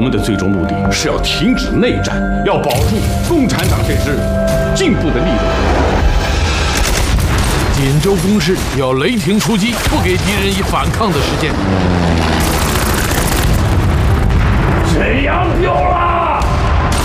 们的最终目的是要停止内战，要保住共产党这支进步的力量。 锦州攻势要雷霆出击，不给敌人以反抗的时间。 沈阳丢了！